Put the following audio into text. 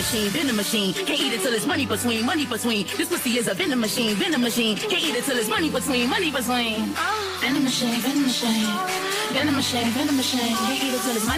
machine, venom machine. Can't eat it till it's money between, money between. This pussy is a venom machine, venom machine. Can't eat it till it's money between, money between. Venom machine, venom machine. Venom machine, venom machine. Can't eat it till it's money.